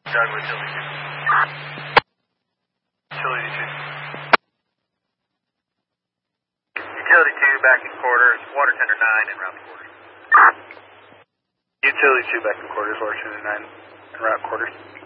Doug with Utility 2. Utility 2. Utility 2 back in quarters, water tender 9 and route quarters. Utility 2 back in quarters, water tender 9 and route quarters.